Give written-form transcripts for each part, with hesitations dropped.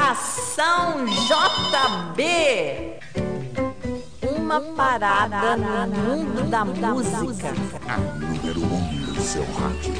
Estação JB. Uma parada no mundo da música. A número 1 no seu rádio.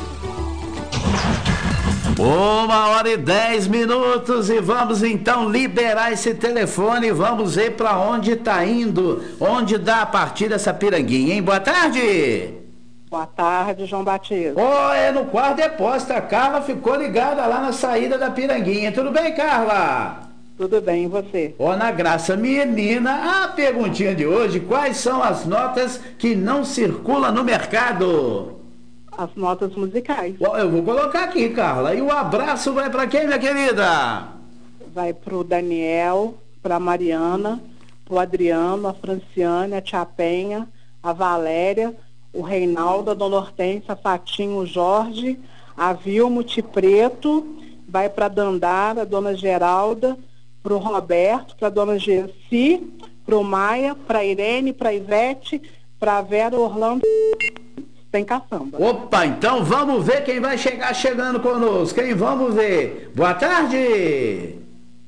1h10 e vamos então liberar esse telefone e vamos ver para onde tá indo, onde dá a partir dessa piranguinha, hein? Boa tarde! Boa tarde, João Batista. É no quarto depósito, a Carla ficou ligada lá na saída da piranguinha. Tudo bem, Carla? Tudo bem, e você? Na graça, menina, a perguntinha de hoje: quais são as notas que não circulam no mercado? As notas musicais. Eu vou colocar aqui, Carla. E o abraço vai para quem, minha querida? Vai pro Daniel, pra Mariana, pro Adriano, a Franciane, a Tia Penha, a Valéria, o Reinaldo, a Dona Hortência, a Fatinho, o Jorge, a Vilma, o Tipreto, vai pra Dandara, a Dona Geralda, pro Roberto, pra Dona Gessi, pro Maia, pra Irene, pra Ivete, pra Vera, Orlando, tem caçamba. Opa, então vamos ver quem vai chegando conosco, hein? Vamos ver. Boa tarde!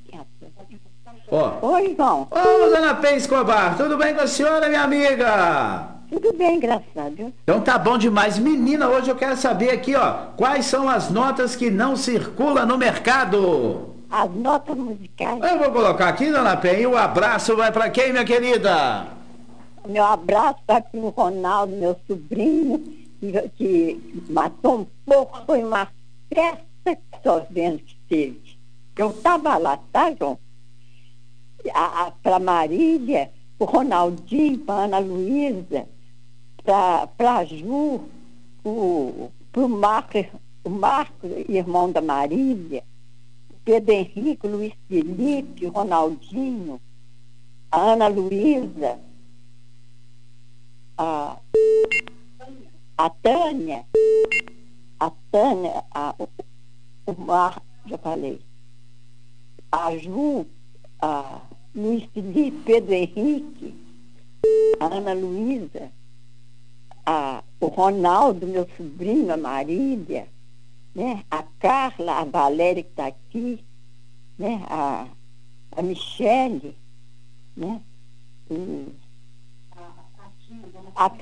Oi, João. Ô, Dona Penha Escobar, tudo bem com a senhora, minha amiga? Tudo bem, graças a Deus. Então tá bom demais. Menina, hoje eu quero saber aqui, quais são as notas que não circulam no mercado? As notas musicais. Eu vou colocar aqui, Dona Penha, e o abraço vai pra quem, minha querida? Meu abraço para o Ronaldo, meu sobrinho, que matou um pouco, foi uma festa que só vendo que teve. Eu estava lá, tá, João? Para Marília, o Ronaldinho, para Ana Luísa, para Ju, pro Marco, irmão da Marília, Pedro Henrique, Luiz Felipe, Ronaldinho, a Ana Luísa, a Tânia, o Marco, já falei, a Ju, a Luiz Felipe, Pedro Henrique, a Ana Luísa, o Ronaldo, meu sobrinho, a Marília, né? A Carla, a Valéria que está aqui, né? A Michele, né? A